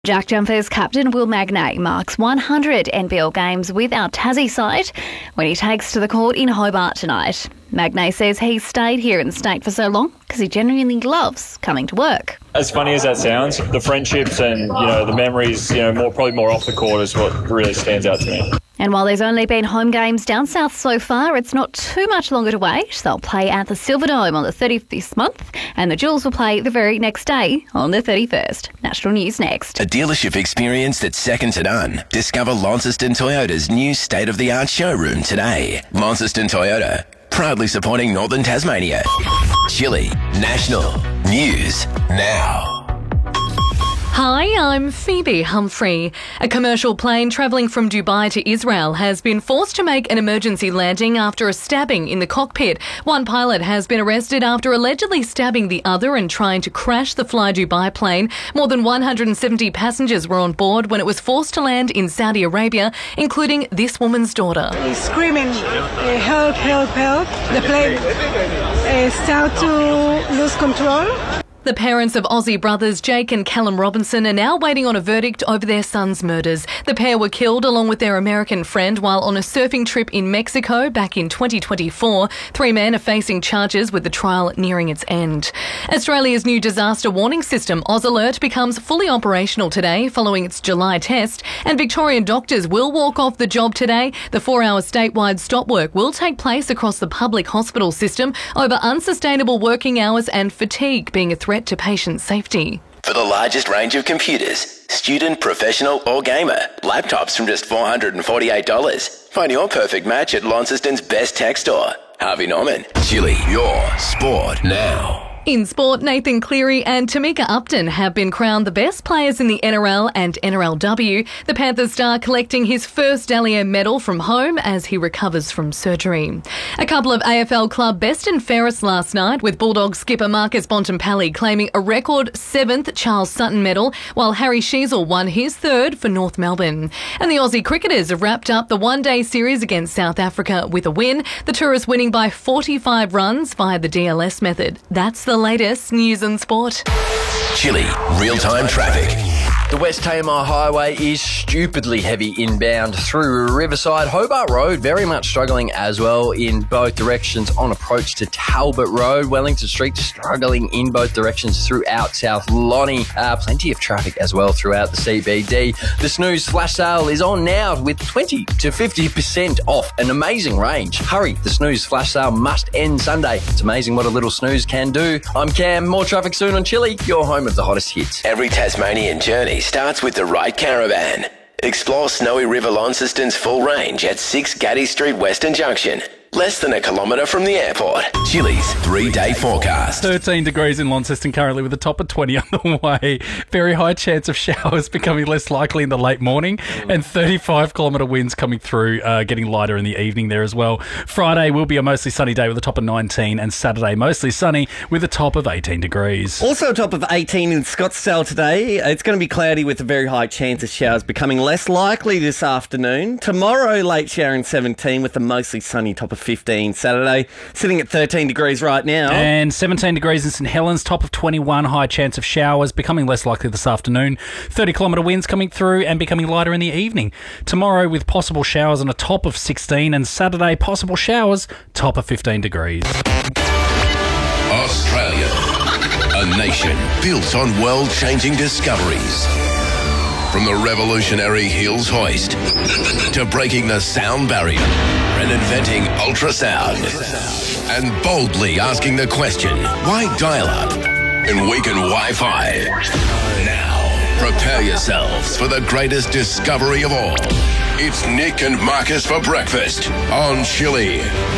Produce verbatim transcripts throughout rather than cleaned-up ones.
Jack Jumpers captain Will Magnay marks one hundred N B L games with our Tassie side when he takes to the court in Hobart tonight. Magnay says he's stayed here in the state for so long because he genuinely loves coming to work. As funny as that sounds, the friendships and, you know, the memories, you know, more probably more off the court is what really stands out to me. And while there's only been home games down south so far, it's not too much longer to wait. They'll play at the Silverdome on the thirtieth this month, and the Jewels will play the very next day on the thirty-first. National News next. A dealership experience that's second to none. Discover Launceston Toyota's new state-of-the-art showroom today. Launceston Toyota, proudly supporting Northern Tasmania. Chile National News now. Hi, I'm Phoebe Humphrey. A commercial plane travelling from Dubai to Israel has been forced to make an emergency landing after a stabbing in the cockpit. One pilot has been arrested after allegedly stabbing the other and trying to crash the Fly Dubai plane. More than one hundred seventy passengers were on board when it was forced to land in Saudi Arabia, including this woman's daughter. He's screaming, uh, help, help, help. The plane uh, started to lose control. The parents of Aussie brothers Jake and Callum Robinson are now waiting on a verdict over their son's murders. The pair were killed along with their American friend while on a surfing trip in Mexico back in twenty twenty-four. Three men are facing charges with the trial nearing its end. Australia's new disaster warning system, AusAlert, becomes fully operational today following its July test, and Victorian doctors will walk off the job today. The four-hour statewide stop work will take place across the public hospital system over unsustainable working hours and fatigue being a threat to patient safety. For the largest range of computers, student, professional or gamer, laptops from just four hundred forty-eight dollars. Find your perfect match at Launceston's best tech store. Harvey Norman. Chile, your sport now. In sport, Nathan Cleary and Tamika Upton have been crowned the best players in the N R L and N R L W. The Panthers star collecting his first Dally M medal from home as he recovers from surgery. A couple of A F L club best and fairest last night, with Bulldogs skipper Marcus Bontempelli claiming a record seventh Charles Sutton medal, while Harry Sheezel won his third for North Melbourne. And the Aussie cricketers have wrapped up the one-day series against South Africa with a win, the Tourists winning by forty-five runs via the D L S method. That's the The latest news and sport. Chile, real-time traffic. The West Tamar Highway is stupidly heavy inbound through Riverside. Hobart Road very much struggling as well in both directions on approach to Talbot Road. Wellington Street struggling in both directions throughout South Lonnie. Uh, plenty of traffic as well throughout the C B D. The Snooze flash sale is on now with twenty to fifty percent off an amazing range. Hurry, the Snooze flash sale must end Sunday. It's amazing what a little snooze can do. I'm Cam, more traffic soon on Chile, your home of the hottest hits. Every Tasmanian journey starts with the right caravan. Explore Snowy River Launceston's full range at six Gaddy Street Western Junction. Less than a kilometre from the airport. Chile's three-day forecast. thirteen degrees in Launceston currently with a top of twenty on the way. Very high chance of showers becoming less likely in the late morning. And thirty-five kilometre winds coming through, uh, getting lighter in the evening there as well. Friday will be a mostly sunny day with a top of nineteen, and Saturday mostly sunny with a top of eighteen degrees. Also a top of eighteen in Scottsdale today. It's going to be cloudy with a very high chance of showers becoming less likely this afternoon. Tomorrow, late shower in seventeen with a mostly sunny top of fifteen. Saturday, sitting at thirteen degrees right now. And seventeen degrees in St Helens, top of twenty-one, high chance of showers, becoming less likely this afternoon. thirty kilometre winds coming through and becoming lighter in the evening. Tomorrow with possible showers on a top of sixteen, and Saturday possible showers, top of fifteen degrees. Australia, a nation built on world-changing discoveries. From the revolutionary Hills hoist to breaking the sound barrier and inventing ultrasound, and boldly asking the question, why dial-up and weaken Wi-Fi? Now, prepare yourselves for the greatest discovery of all. It's Nick and Marcus for breakfast on Chile.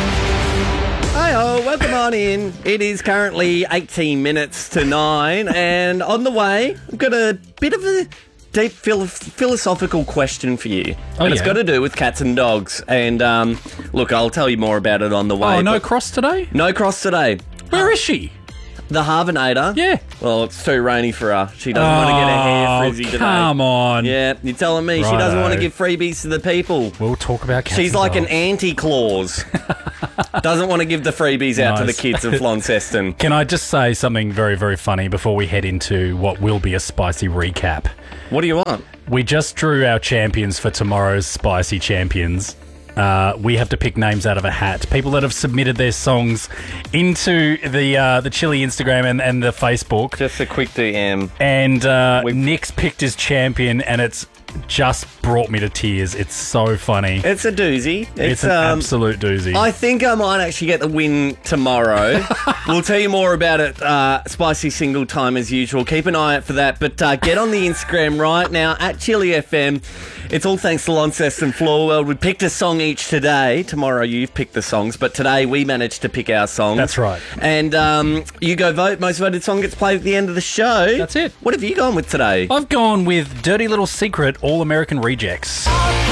Hi-ho, welcome on in. It is currently eighteen minutes to nine, and on the way, I've got a bit of a deep phil- philosophical question for you. Oh, and it's yeah? got to do with cats and dogs. And um, look, I'll tell you more about it on the way. Oh, no but- cross today? No cross today. Where is she? The Harvenator. Yeah. Well, it's too rainy for her. She doesn't want to get her hair frizzy today. Come on. Yeah, you're telling me she doesn't Righto. want to give freebies to the people. We'll talk about cats She's and like dogs. an anti-clause. Doesn't want to give the freebies out to the Nice. kids of Launceston. Can I just say something very, very funny before we head into what will be a spicy recap? What do you want? We just drew our champions for tomorrow's Spicy Champions. Uh, we have to pick names out of a hat. People that have submitted their songs into the uh, the Chili Instagram and, and the Facebook. Just a quick D M. And uh, We've- Nick's picked his champion, and it's just brought me to tears. It's so funny. It's a doozy. It's, It's an um, absolute doozy. I think I might actually get the win tomorrow. We'll tell you more about it, uh, Spicy Single time as usual. Keep an eye out for that. But uh, get on the Instagram right now, at Chili F M. It's all thanks to Launceston Floor World. We picked a song each today. Tomorrow you've picked the songs, but today we managed to pick our songs. That's right. And um, you go vote. Most voted song gets played at the end of the show. That's it. What have you gone with today? I've gone with Dirty Little Secret, All American Rejects. I